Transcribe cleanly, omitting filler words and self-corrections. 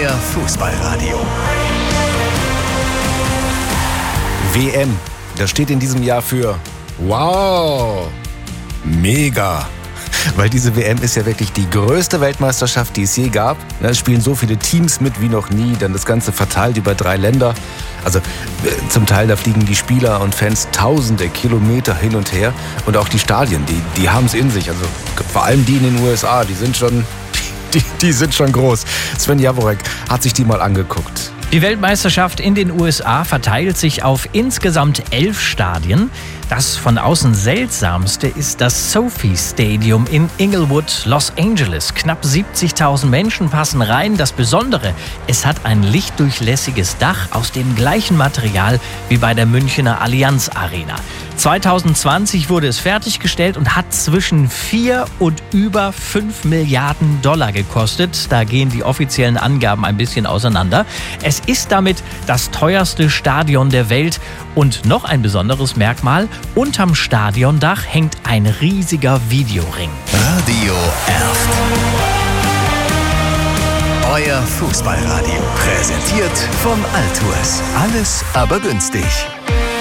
Euer Fußballradio. WM, das steht in diesem Jahr für wow, mega. Weil diese WM ist ja wirklich die größte Weltmeisterschaft, die es je gab. Es spielen so viele Teams mit wie noch nie, dann das Ganze verteilt über 3 Länder. Also zum Teil, da fliegen die Spieler und Fans tausende Kilometer hin und her. Und auch die Stadien, die haben es in sich. Also vor allem die in den USA, die sind schon groß. Sven Jaworek hat sich die mal angeguckt. Die Weltmeisterschaft in den USA verteilt sich auf insgesamt 11 Stadien. Das von außen seltsamste ist das SoFi Stadium in Inglewood, Los Angeles. Knapp 70.000 Menschen passen rein. Das Besondere, es hat ein lichtdurchlässiges Dach aus dem gleichen Material wie bei der Münchener Allianz Arena. 2020 wurde es fertiggestellt und hat zwischen 4 und über 5 Milliarden Dollar gekostet. Da gehen die offiziellen Angaben ein bisschen auseinander. Es ist damit das teuerste Stadion der Welt. Und noch ein besonderes Merkmal, unterm Stadiondach hängt ein riesiger Videoring. Radio Erft. Euer Fußballradio. Präsentiert von Altours. Alles aber günstig.